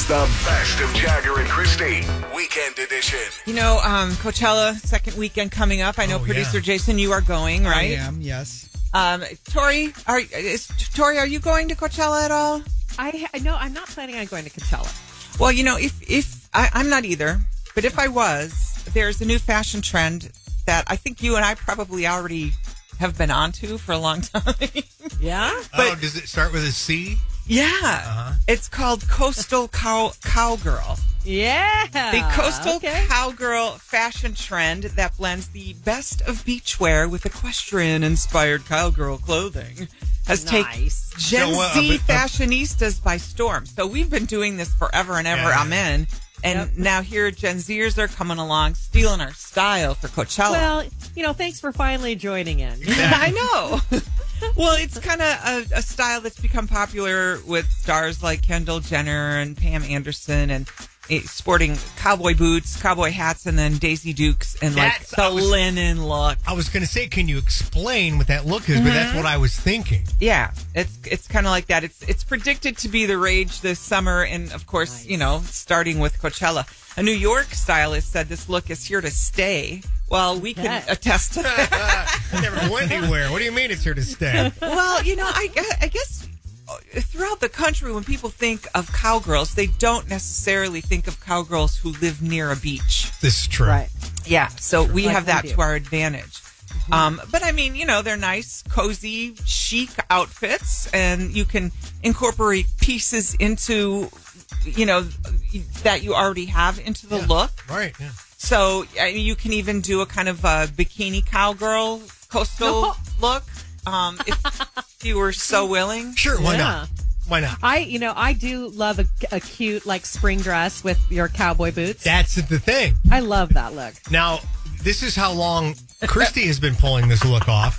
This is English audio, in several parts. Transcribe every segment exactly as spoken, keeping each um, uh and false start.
is the best of Jagger and Christy, Weekend Edition. You know, um, Coachella, second weekend coming up. I know, Oh, producer yeah. Jason, you are going, right? I am, yes. Um, Tori, are is Tori? Are you going to Coachella at all? I no, I'm not planning on going to Coachella. Well, you know, if if I, I'm not either, but if I was, there's a new fashion trend that I think you and I probably already have been onto for a long time. Yeah, oh, does it start with a C? Yeah, Uh-huh. it's called coastal cow cowgirl. yeah. The coastal okay. cowgirl fashion trend that blends the best of beachwear with equestrian-inspired cowgirl clothing has Nice. taken Gen So, uh, Z but, uh, fashionistas by storm. So we've been doing this forever and ever. Yeah. Amen. And Yep. now here Gen Zers are coming along, stealing our style for Coachella. Well, you know, thanks for finally joining in. I know. Well, it's kind of a, a style that's become popular with stars like Kendall Jenner and Pam Anderson, and eh, sporting cowboy boots, cowboy hats, and then Daisy Dukes and like That's- the I was- linen look. I was going to say, can you explain what that look is? But that's what I was thinking. Yeah, it's it's kind of like that. It's it's predicted to be the rage this summer, and of course, Nice. you know, starting with Coachella. A New York stylist said this look is here to stay. Well, we can Okay. attest to that. I never went anywhere. What do you mean it's here to stay? Well, you know, I, I guess throughout the country, when people think of cowgirls, they don't necessarily think of cowgirls who live near a beach. This is true. Right. Yeah, so we Like have we that do. to our advantage. Um, but I mean, you know, they're nice, cozy, chic outfits, and you can incorporate pieces into, you know, that you already have into the Yeah. look. Right. Yeah. So I mean, you can even do a kind of a bikini cowgirl coastal No. look, um, if you were so willing. Sure. Why Yeah. not? Why not? I, you know, I do love a, a cute like spring dress with your cowboy boots. That's the thing. I love that look. Now, this is how long Christy has been pulling this look off.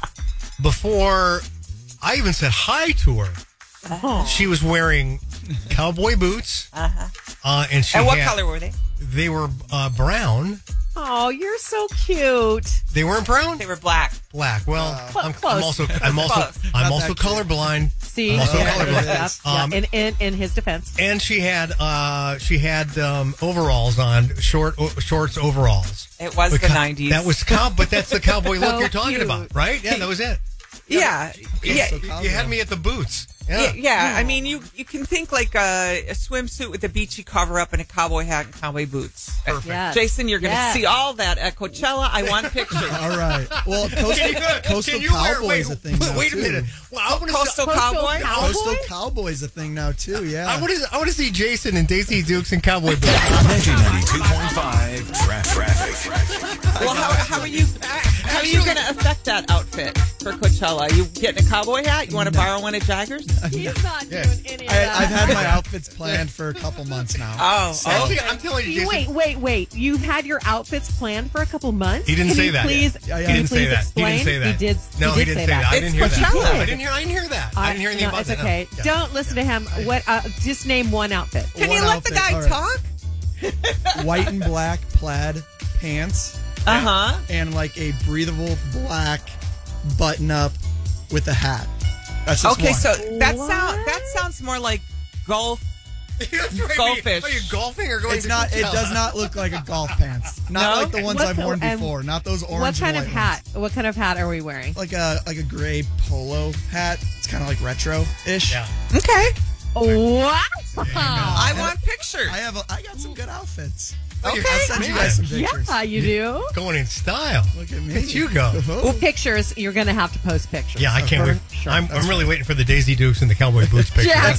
Before I even said hi to her, Oh. she was wearing cowboy boots. Uh-huh. Uh, and she And what had- color were they? They were uh, brown. Oh, you're so cute. They weren't brown. They were black. Black. Well, Cl- I'm, close. I'm also I'm also Close. I'm Not also that cute. colorblind. See, I'm also yeah, colorblind. yeah, yeah. Um, in, in in his defense. And she had uh, she had um, overalls on, short o- shorts overalls. It was The the cow- nineties. That was cow, but that's the cowboy look So you're talking cute. about, right? Yeah, that was it. yeah, yeah. so You had me at the boots. Yeah, Yeah. yeah. I mean, you you can think like a, a swimsuit with a beachy cover up and a cowboy hat and cowboy boots. Perfect. Yes. Jason, you're going to Yes. see all that at Coachella. I want pictures. All right. Well, coastal, coastal Can you wear- cowboy wait, is a thing wait, now, wait a too. minute. Well, I want to Coastal Coastal cowboy. cow- Coastal Cowboy? cowboy is a thing now, too, yeah. I want to I want to see Jason and Daisy Dukes and cowboy boots. ninety-two point five Tra- Traffic. Well, how, how are you? How are you going to affect that outfit for Coachella? You getting a cowboy hat? You want to borrow one at Jaggers? He's not Yeah. doing any of I, that. I've had my outfits planned for a couple months now. Oh, So- oh. Actually, I'm telling you, You- Jason. wait, wait, wait. You've had your outfits planned for a couple months? He didn't Can say you that. Please, Yeah, yeah. can He you didn't say please that. explain? He didn't say that. He did. No, he he did didn't say say that. I It's didn't hear that. Coachella. I didn't hear. I didn't hear that. I didn't hear anything no, about it's that. okay. Yeah. Don't listen to him. What? Uh, just name one outfit. Can One you let the outfit, guy all right. talk? White and black plaid pants Uh huh. and like a breathable black button up with a hat. That's just Okay, one. so that What? sound that sounds more like golf. That's right. Goldfish. Are you golfing or going it's to not. It Coachella? does not look like a golf pants. Not No? like the ones What I've co- worn and before. Not those orange. What kind and of white hat? ones. What kind of hat are we wearing? Like a like a gray polo hat. It's kind of like retro ish. Yeah. Okay. What? I want pictures. I have. A, I got some good outfits. Okay. I'll send you Man. guys some pictures. Yeah, you do. Going in style. Look at me. Look at you go. Well, pictures. You're going to have to post pictures. Yeah, I can't For wait. sure. I'm, I'm really waiting for the Daisy Dukes and the cowboy boots picture. Yeah.